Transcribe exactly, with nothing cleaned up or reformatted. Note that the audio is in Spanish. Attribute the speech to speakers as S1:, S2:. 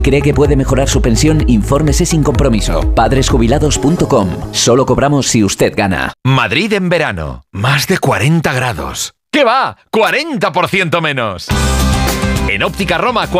S1: ¿Cree que puede mejorar su pensión? Infórmese sin compromiso. padres jubilados punto com. Solo cobramos si usted gana.
S2: Madrid en verano. Más de cuarenta grados. ¿Qué va? ¡cuarenta por ciento menos! En Óptica Roma,